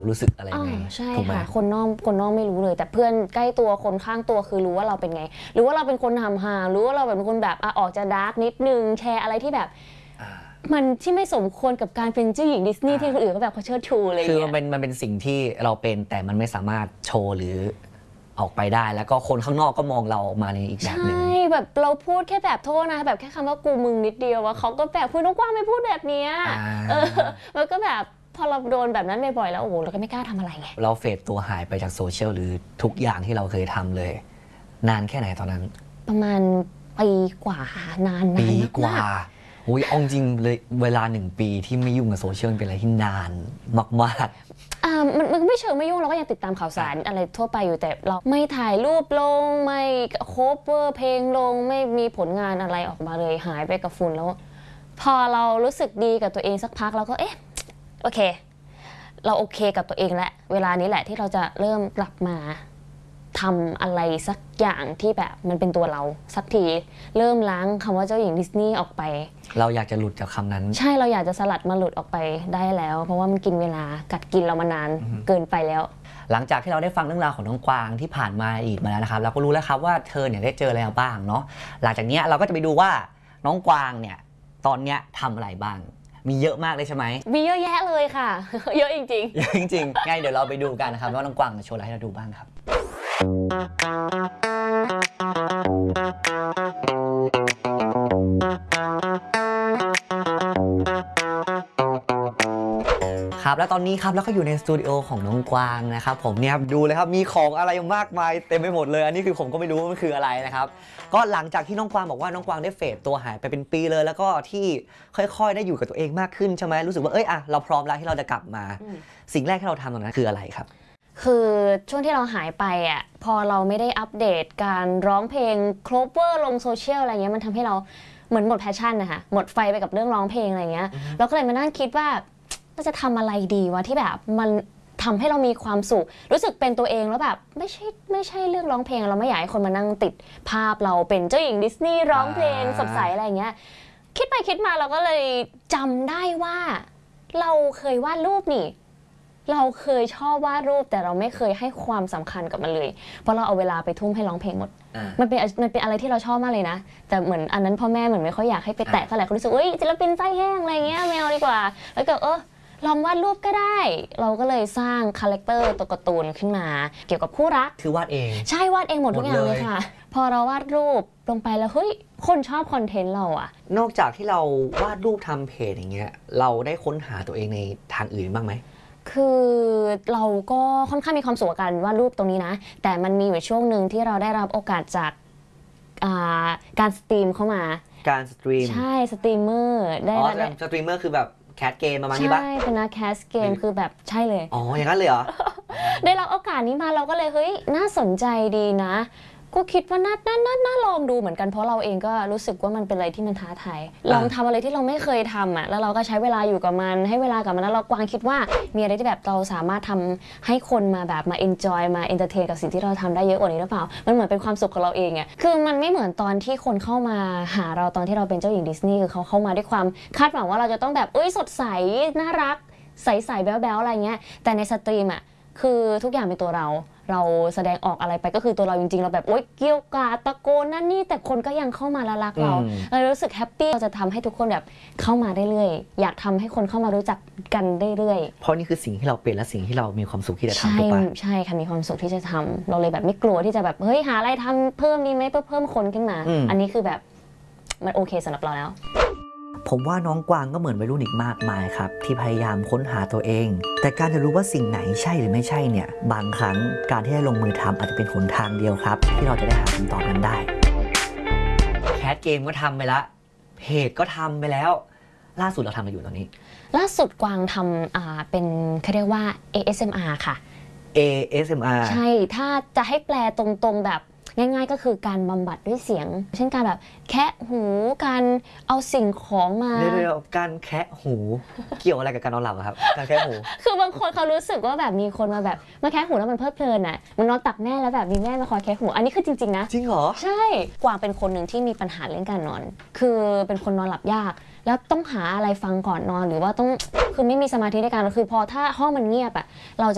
รู้สึกอะไรไงใช่ถูกไหมค่ะคนนอกไม่รู้เลยแต่เพื่อนใกล้ตัวคนข้างตัวคือรู้ว่าเราเป็นไงรู้ว่าเราเป็นคนทำหารู้ว่าเราเป็นคนแบบออกจะดาร์กนิดนึงแชร์อะไรที่แบบมันที่ไม่สมควรกับการเป็นเจ้าหญิงดิสนีย์ที่คนอื่นเขาแบบเขาเชิดชูเลยคือมันเป็นสิ่งที่เราเป็นแต่มันไม่สามารถโชว์หรือออกไปได้แล้วก็คนข้างนอกก็มองเรามาในอีกแบบหนึ่งใช่แบบเราพูดแค่แบบโทษนะแบบแค่คำว่ากูมึงนิดเดียวว่าเขาก็แบบคุณต้องกว้างไม่พูดแบบนี้มันก็แบบพอเราโดนแบบนั้นบ่อยๆแล้วโอ้โหเราก็ไม่กล้าทำอะไรไงเราเฟดตัวหายไปจากโซเชียลหรือทุกอย่างที่เราเคยทำเลยนานแค่ไหนตอนนั้นประมาณปีกว่านานปีกว่าโอ้ยเอาจริงเลยเวลา1 ปีที่ไม่ยุ่งกับโซเชียลเป็นอะไรที่นานมากมันไม่เชิงไม่ยุ่งเราก็ยังติดตามข่าวสารอะไรทั่วไปอยู่แต่เราไม่ถ่ายรูปลงไม่โคเวอร์เพลงลงไม่มีผลงานอะไรออกมาเลยหายไปกับฝุ่นแล้วพอเรารู้สึกดีกับตัวเองสักพักเราก็โอเคเราโอเคกับตัวเองแล้วเวลานี้แหละที่เราจะเริ่มกลับมาทำอะไรสักอย่างที่แบบมันเป็นตัวเราสักทีเริ่มล้างคำว่าเจ้าหญิงดิสนีย์ออกไปเราอยากจะหลุดจากคำนั้นใช่เราอยากจะสลัดมาหลุดออกไปได้แล้วเพราะว่ามันกินเวลากัดกินเรามานานเกินไปแล้วหลังจากที่เราได้ฟังเรื่องราวของน้องกวางที่ผ่านมาอีกมาแล้วนะครับเราก็รู้แล้วครับว่าเธอเนี่ยได้เจออะไรบ้างเนาะหลังจากนี้เราก็จะไปดูว่าน้องกวางเนี่ยตอนเนี้ยทำอะไรบ้างมีเยอะมากเลยใช่ไหมมีเยอะแยะเลยค่ะ เยอะจริงๆเยอะจริงๆงั้นเดี๋ยวเราไปดูกันนะครับว่าน้องกวางจะโชว์อะไรให้เราดูบ้างครับครับแล้วตอนนี้ครับแล้วก็อยู่ในสตูดิโอของน้องกวางนะครับผมเนี่ยครับดูเลยครับมีของอะไรมากมายเต็มไปหมดเลยอันนี้คือผมก็ไม่รู้ว่ามันคืออะไรนะครับก็หลังจากที่น้องกวางบอกว่าน้องกวางได้เฟดตัวหายไปเป็นปีเลยแล้วก็ที่ค่อยๆได้อยู่กับตัวเองมากขึ้นใช่ไหมรู้สึกว่าเราพร้อมแล้วที่เราจะกลับมาสิ่งแรกที่เราทำตอนนั้นคืออะไรครับคือช่วงที่เราหายไปพอเราไม่ได้อัปเดตการร้องเพลงโคเวอร์ลงโซเชียลอะไรเงี้ยมันทำให้เราเหมือนหมดแพชชั่นนะคะหมดไฟไปกับเรื่องร้องเพลงอะไรเงี้ยเราก็เลยมานั่งคิดว่าเราจะทำอะไรดีวะที่แบบมันทำให้เรามีความสุขรู้สึกเป็นตัวเองแล้วแบบไม่ใช่เรื่องร้องเพลงเราไม่อยากให้คนมานั่งติดภาพเราเป็นเจ้าหญิงดิสนีย์ร้องเพลงสดใสอะไรเงี้ยคิดไปคิดมาเราก็เลยจำได้ว่าเราเคยวาดรูปนี่เราเคยชอบวาดรูปแต่เราไม่เคยให้ความสำคัญกับมันเลยเพราะเราเอาเวลาไปทุ่มให้ร้องเพลงหมดมันเป็นอะไรที่เราชอบมากเลยนะแต่เหมือนอันนั้นพ่อแม่เหมือนไม่ค่อยอยากให้ไปแตะเท่าไหร่เขารู้สึกศิลปินไส้แห้งอะไรเงี้ยไม่เอาดีกว่าแล้วก็ลองวาดรูปก็ได้เราก็เลยสร้างคาแรคเตอร์ตัวการ์ตูนขึ้นมาเกี่ยวกับคู่รักคือวาดเองใช่วาดเองหมดทุกอย่างเลยค่ะพอเราวาดรูปลงไปแล้วคนชอบคอนเทนต์เรานอกจากที่เราวาดรูปทำเพจอย่างเงี้ยเราได้ค้นหาตัวเองในทางอื่นบ้างไหมคือเราก็ค่อนข้างมีความสุขกับการวาดรูปตรงนี้นะแต่มันมีอยู่ช่วงหนึ่งที่เราได้รับโอกาสจากการสตรีมเข้ามาการสตรีมใช่สตรีมเมอร์ได้สตรีมเมอร์คือแบบแคสเกมประมาณนี้ปะใช่เป็นนักแคสเกมคือแบบใช่เลยอย่างนั้นเลยเหรอได้รับโอกาสนี้มาเราก็เลยน่าสนใจดีนะก็คิดว่าน่าลองดูเหมือนกันเพราะเราเองก็รู้สึกว่ามันเป็นอะไรที่มันท้าทายลองทำอะไรที่เราไม่เคยทำแล้วเราก็ใช้เวลาอยู่กับมันให้เวลากับมันแล้วเรากวางคิดว่ามีอะไรที่แบบเราสามารถทำให้คนมาแบบมา enjoy มา entertain กับสิ่งที่เราทำได้เยอะกว่านี้หรือเปล่ามันเหมือนเป็นความสุขของเราเองคือมันไม่เหมือนตอนที่คนเข้ามาหาเราตอนที่เราเป็นเจ้าหญิงดิสนีย์คือเขาเข้ามาด้วยความคาดหวังว่าเราจะต้องแบบสดใสน่ารักใสๆแบ๊วๆอะไรเงี้ยแต่ในสตรีมคือทุกอย่างเป็นตัวเราแสดงออกอะไรไปก็คือตัวเราจริงๆเราแบบเกี้ยวกราดตะโกนนั่นนี่แต่คนก็ยังเข้ามารักเรารู้สึกแฮปปี้เราจะทำให้ทุกคนแบบเข้ามาได้เรื่อยอยากทำให้คนเข้ามารู้จักกันได้เรื่อยเพราะนี่คือสิ่งที่เราเป็นและสิ่งที่เรามีความสุขที่จะทำถูกปะใช่ค่ะมีความสุขที่จะทำเราเลยแบบไม่กลัวที่จะแบบหาอะไรทำเพิ่มดีไหมเพื่อเพิ่มคนขึ้นมาอันนี้คือแบบมันโอเคสำหรับเราแล้วผมว่าน้องกวางก็เหมือนวัยรุ่นอีกมากมายครับที่พยายามค้นหาตัวเองแต่การจะรู้ว่าสิ่งไหนใช่หรือไม่ใช่เนี่ยบางครั้งการที่ได้ลงมือทำอาจจะเป็นหนทางเดียวครับที่เราจะได้หาคำตอบนั้นได้แคสเกมก็ทำไปแล้วเพจก็ทำไปแล้วล่าสุดเราทำอะไรอยู่ตอนนี้ล่าสุดกวางทำเป็นเขาเรียกว่า ASMR ค่ะ ASMR ใช่ถ้าจะให้แปลตรงๆแบบง่ายๆก็คือการบำบัดด้วยเสียงเช่นการแบบแคะหูการเอาสิ่งของมาเดี๋ยวการแคะหูเกี่ยวอะไรกับการนอนหลับครับการแคะหูคือบางคนเขารู้สึกว่าแบบมีคนมาแบบมาแคะหูแล้วมันเพลิดเพลินมันนอนตักแม่แล้วแบบมีแม่มาคอยแคะหูอันนี้คือจริงๆนะจริงเหรอใช่กวางเป็นคนหนึ่งที่มีปัญหาเรื่องการนอนคือเป็นคนนอนหลับยากแล้วต้องหาอะไรฟังก่อนนอนหรือว่าต้องคือไม่มีสมาธิในการคือพอถ้าห้องมันเงียบเราจะ